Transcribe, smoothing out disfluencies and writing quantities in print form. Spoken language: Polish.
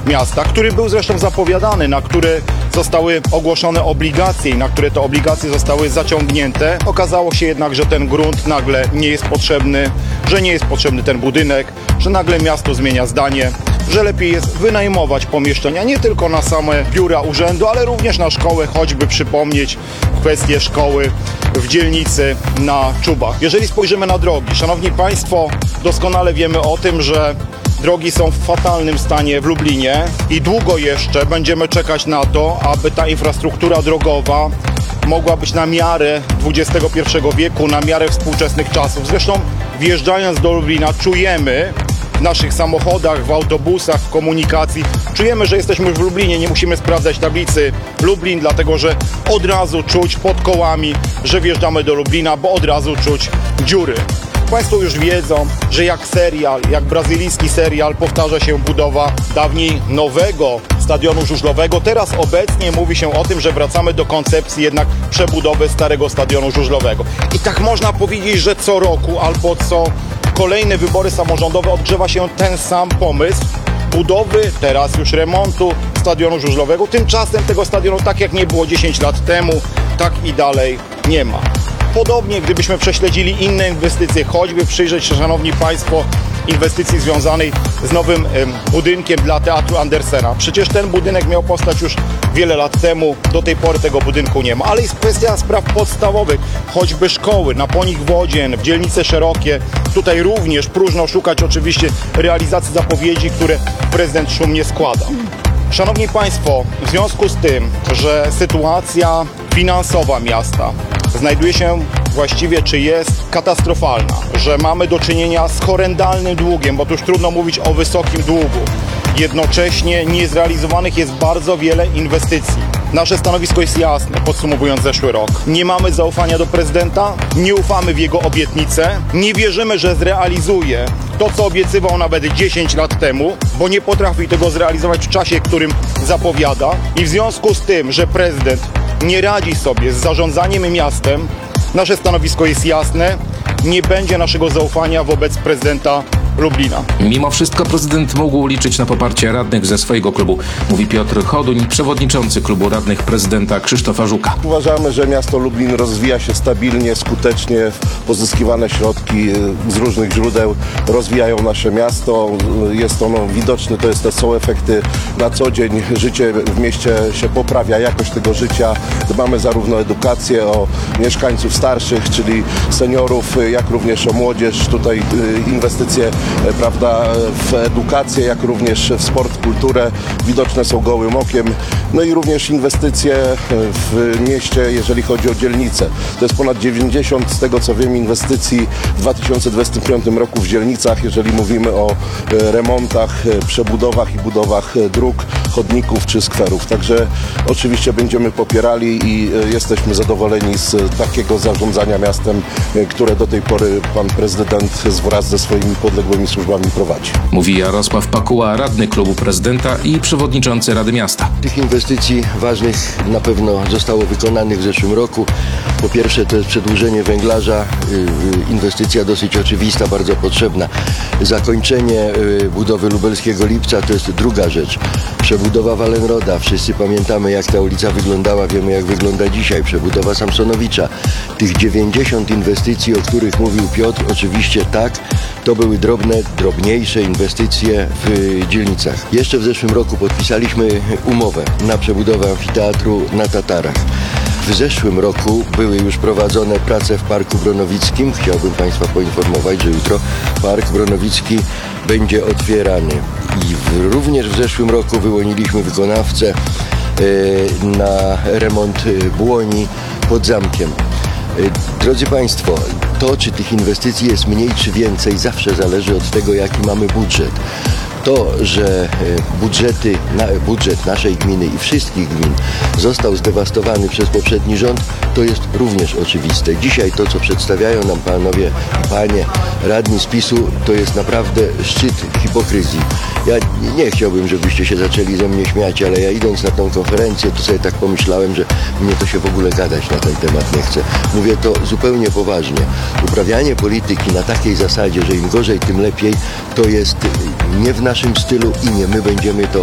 miasta, który był zresztą zapowiadany, na który zostały ogłoszone obligacje i na które te obligacje zostały zaciągnięte. Okazało się jednak, że ten grunt nagle nie jest potrzebny, że nie jest potrzebny ten budynek, że nagle miasto zmienia zdanie, że lepiej jest wynajmować pomieszczenia nie tylko na same biura urzędu, ale również na szkołę, choćby przypomnieć kwestię szkoły w dzielnicy na Czubach. Jeżeli spojrzymy na drogi, szanowni państwo, doskonale wiemy o tym, że drogi są w fatalnym stanie w Lublinie i długo jeszcze będziemy czekać na to, aby ta infrastruktura drogowa mogła być na miarę XXI wieku, na miarę współczesnych czasów. Zresztą wjeżdżając do Lublina czujemy w naszych samochodach, w autobusach, w komunikacji, czujemy, że jesteśmy w Lublinie, nie musimy sprawdzać tablicy Lublin, dlatego że od razu czuć pod kołami, że wjeżdżamy do Lublina, bo od razu czuć dziury. Państwo już wiedzą, że jak serial, jak brazylijski serial powtarza się budowa dawniej nowego stadionu żużlowego. Teraz obecnie mówi się o tym, że wracamy do koncepcji jednak przebudowy starego stadionu żużlowego. I tak można powiedzieć, że co roku albo co kolejne wybory samorządowe odgrzewa się ten sam pomysł budowy, teraz już remontu stadionu żużlowego. Tymczasem tego stadionu, tak jak nie było 10 lat temu, tak i dalej nie ma. Podobnie gdybyśmy prześledzili inne inwestycje, choćby przyjrzeć się, szanowni państwo, inwestycji związanej z nowym budynkiem dla Teatru Andersena. Przecież ten budynek miał powstać już wiele lat temu, do tej pory tego budynku nie ma. Ale jest kwestia spraw podstawowych, choćby szkoły na Ponik-Wodzien, w dzielnice Szerokie. Tutaj również próżno szukać oczywiście realizacji zapowiedzi, które prezydent szumnie składa. Szanowni państwo, w związku z tym, że sytuacja finansowa miasta znajduje się właściwie, czy jest katastrofalna, że mamy do czynienia z horrendalnym długiem, bo tu już trudno mówić o wysokim długu. Jednocześnie niezrealizowanych jest bardzo wiele inwestycji. Nasze stanowisko jest jasne, podsumowując zeszły rok. Nie mamy zaufania do prezydenta, nie ufamy w jego obietnice, nie wierzymy, że zrealizuje to, co obiecywał nawet 10 lat temu, bo nie potrafi tego zrealizować w czasie, którym zapowiada. I w związku z tym, że prezydent nie radzi sobie z zarządzaniem miastem, nasze stanowisko jest jasne, nie będzie naszego zaufania wobec prezydenta Lublina. Mimo wszystko prezydent mógł liczyć na poparcie radnych ze swojego klubu, mówi Piotr Choduń, przewodniczący klubu radnych prezydenta Krzysztofa Żuka. Uważamy, że miasto Lublin rozwija się stabilnie, skutecznie, pozyskiwane środki z różnych źródeł rozwijają nasze miasto. Jest ono widoczne, to są efekty na co dzień. Życie w mieście się poprawia, jakość tego życia. Dbamy zarówno o edukację, o mieszkańców starszych, czyli seniorów, jak również o młodzież. Tutaj inwestycje, prawda, w edukację, jak również w sport, kulturę widoczne są gołym okiem. No i również inwestycje w mieście, jeżeli chodzi o dzielnice. To jest ponad 90, z tego co wiem, inwestycji w 2025 roku w dzielnicach, jeżeli mówimy o remontach, przebudowach i budowach dróg, chodników czy skwerów. Także oczywiście będziemy popierali i jesteśmy zadowoleni z takiego zarządzania miastem, które do tej pory pan prezydent wraz ze swoimi podległymi służbami prowadzi. Mówi Jarosław Pakuła, radny klubu prezydenta i przewodniczący Rady Miasta. Tych inwestycji ważnych na pewno zostało wykonanych w zeszłym roku. Po pierwsze to jest przedłużenie węglarza, inwestycja dosyć oczywista, bardzo potrzebna. Zakończenie budowy Lubelskiego Lipca to jest druga rzecz. Przebudowa Wallenroda, wszyscy pamiętamy jak ta ulica wyglądała, wiemy jak wygląda dzisiaj. Przebudowa Samsonowicza. Tych 90 inwestycji, o których mówił Piotr, oczywiście tak, to były drobniejsze inwestycje w dzielnicach. Jeszcze w zeszłym roku podpisaliśmy umowę na przebudowę amfiteatru na Tatarach. W zeszłym roku były już prowadzone prace w Parku Bronowickim. Chciałbym Państwa poinformować, że jutro Park Bronowicki będzie otwierany. I również w zeszłym roku wyłoniliśmy wykonawcę na remont błoni pod zamkiem. Drodzy Państwo, to czy tych inwestycji jest mniej czy więcej zawsze zależy od tego, jaki mamy budżet. To, że budżet naszej gminy i wszystkich gmin został zdewastowany przez poprzedni rząd, to jest również oczywiste. Dzisiaj to, co przedstawiają nam panowie i panie radni z PiS-u, to jest naprawdę szczyt hipokryzji. Ja nie chciałbym, żebyście się zaczęli ze mnie śmiać, ale ja idąc na tą konferencję, to sobie tak pomyślałem, że mnie to się w ogóle gadać na ten temat nie chce. Mówię to zupełnie poważnie. Uprawianie polityki na takiej zasadzie, że im gorzej, tym lepiej, to jest nie w naszym stylu i nie my będziemy to